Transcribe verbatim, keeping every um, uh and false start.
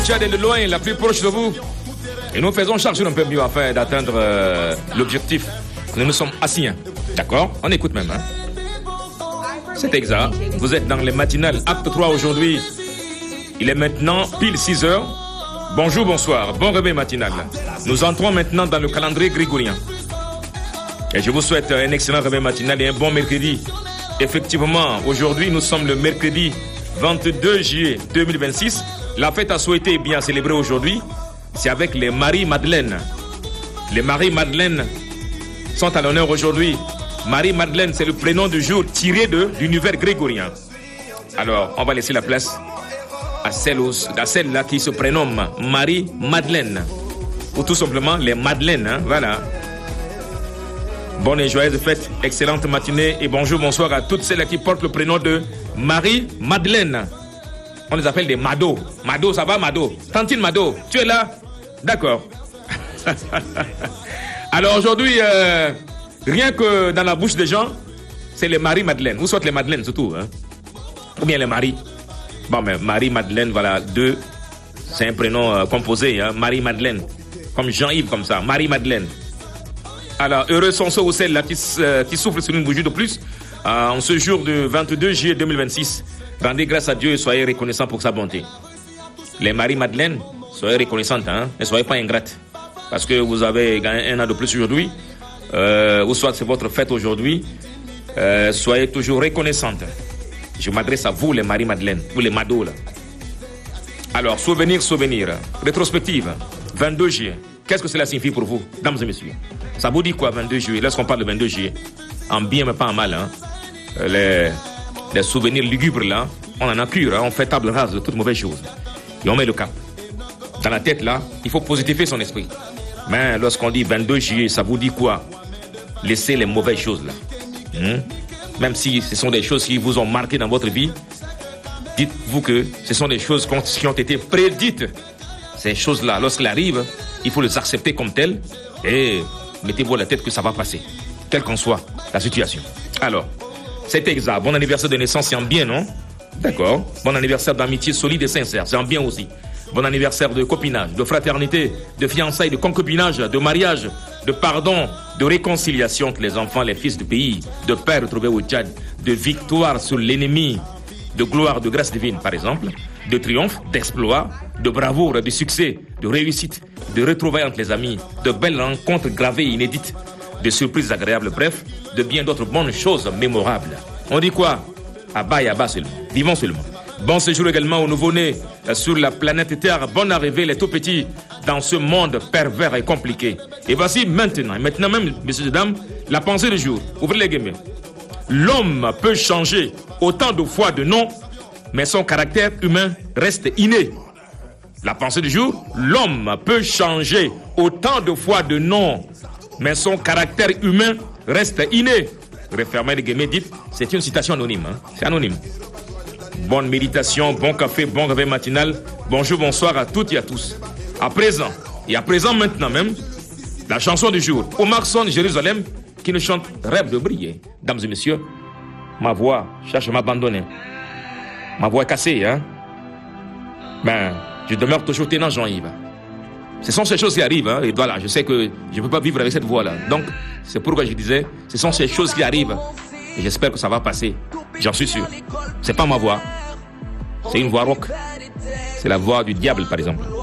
Tchad est de loin la plus proche de vous. Et nous faisons charger un peu mieux afin d'atteindre euh, l'objectif. Nous nous sommes assis. Hein. D'accord? On écoute même. Hein. C'est exact. Vous êtes dans les matinales acte trois aujourd'hui. Il est maintenant pile six heures. Bonjour, bonsoir. Bon réveil matinal. Nous entrons maintenant dans le calendrier grégorien. Et je vous souhaite un excellent réveil matinal et un bon mercredi. Effectivement, aujourd'hui, nous sommes le mercredi vingt-deux juillet deux mille vingt-six. La fête à souhaiter et bien célébrée aujourd'hui, c'est avec les Marie-Madeleine. Les Marie-Madeleine sont à l'honneur aujourd'hui. Marie-Madeleine, c'est le prénom du jour tiré de l'univers grégorien. Alors, on va laisser la place à celle, à celle-là qui se prénomme Marie-Madeleine. Ou tout simplement les Madeleines, hein, voilà. Bonne et joyeuse fête, excellente matinée et bonjour, bonsoir à toutes celles qui portent le prénom de Marie-Madeleine. On les appelle des Mado. Mado, ça va, Mado? Tantine Mado, tu es là? D'accord. Alors aujourd'hui, euh, rien que dans la bouche des gens, c'est les Marie-Madeleine. Ou soit les Madeleines surtout. Hein? Ou bien les Marie. Bon, mais Marie-Madeleine, voilà, deux. C'est un prénom euh, composé, hein? Marie-Madeleine. Comme Jean-Yves, comme ça. Marie-Madeleine. Alors, heureux sont ceux ou celles là qui, euh, qui souffrent sur une bougie de plus. Euh, en ce jour de vingt-deux juillet deux mille vingt-six. Rendez grâce à Dieu et soyez reconnaissants pour sa bonté. Les Marie-Madeleine, soyez reconnaissantes, hein, ne soyez pas ingrates. Parce que vous avez gagné un an de plus aujourd'hui, euh, ou soit c'est votre fête aujourd'hui, euh, soyez toujours reconnaissantes. Je m'adresse à vous, les Marie-Madeleine, vous les Mado, là. Alors, souvenir, souvenir, rétrospective, vingt-deux juillet. Qu'est-ce que cela signifie pour vous, dames et messieurs? Ça vous dit quoi, vingt-deux juillet? Lorsqu'on parle de vingt-deux juillet, en bien mais pas en mal, hein. Les... Les souvenirs lugubres là, on en a cure, hein, on fait table rase de toutes mauvaises choses. Et on met le cap. Dans la tête là, il faut positiver son esprit. Mais lorsqu'on dit vingt-deux juillet, ça vous dit quoi? Laissez les mauvaises choses là. Hum? Même si ce sont des choses qui vous ont marqué dans votre vie, dites-vous que ce sont des choses qui ont été prédites. Ces choses là, lorsqu'elles arrivent, il faut les accepter comme telles et mettez-vous à la tête que ça va passer, quelle qu'en soit la situation. Alors, c'est exact. Bon anniversaire de naissance, c'est en bien, non? D'accord. Bon anniversaire d'amitié solide et sincère, c'est en bien aussi. Bon anniversaire de copinage, de fraternité, de fiançailles, de concubinage, de mariage, de pardon, de réconciliation entre les enfants, les fils du pays, de paix retrouvée au Tchad, de victoire sur l'ennemi, de gloire, de grâce divine, par exemple, de triomphe, d'exploit, de bravoure, de succès, de réussite, de retrouvailles entre les amis, de belles rencontres gravées et inédites, de surprises agréables, bref, de bien d'autres bonnes choses mémorables. On dit quoi? À bas et à bas seulement. Vivons seulement. Bon séjour également aux nouveau-nés sur la planète Terre. Bonne arrivée les tout petits dans ce monde pervers et compliqué. Et voici maintenant, et maintenant même, messieurs et dames, la pensée du jour. Ouvrez les guillemets. L'homme peut changer autant de fois de nom, mais son caractère humain reste inné. La pensée du jour. L'homme peut changer autant de fois de nom, mais son caractère humain reste inné. Refermez les guillemets, dites, c'est une citation anonyme. Hein? C'est anonyme. Bonne méditation, bon café, bon réveil matinal. Bonjour, bonsoir à toutes et à tous. À présent, et à présent maintenant même, la chanson du jour. Omar Son, Jérusalem, qui nous chante Rêve de briller. Dames et messieurs, ma voix cherche à m'abandonner. Ma voix est cassée, hein. Ben, je demeure toujours tenant Jean-Yves. Ce sont ces choses qui arrivent, hein, et voilà, je sais que je ne peux pas vivre avec cette voix-là. Donc, c'est pourquoi je disais, ce sont ces choses qui arrivent, et j'espère que ça va passer. J'en suis sûr. C'est pas ma voix. C'est une voix rock. C'est la voix du diable, par exemple.